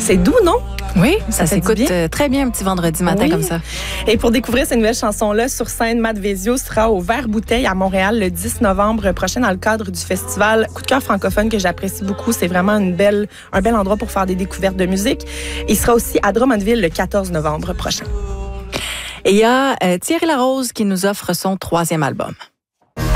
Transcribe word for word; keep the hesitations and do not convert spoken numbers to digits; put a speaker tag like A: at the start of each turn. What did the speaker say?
A: C'est doux, non?
B: Oui, ça,
A: Ça fait
B: s'écoute
A: du bien.
B: euh, très bien un petit vendredi matin
A: Oui.
B: comme ça.
A: Et pour découvrir ces nouvelles chansons-là sur scène, Matt Vezio sera au Vert Bouteille à Montréal le dix novembre prochain dans le cadre du festival Coup de cœur francophone que j'apprécie beaucoup. C'est vraiment une belle, un bel endroit pour faire des découvertes de musique. Il sera aussi à Drummondville le quatorze novembre prochain.
B: Et il y a euh, Thierry Larose qui nous offre son troisième album.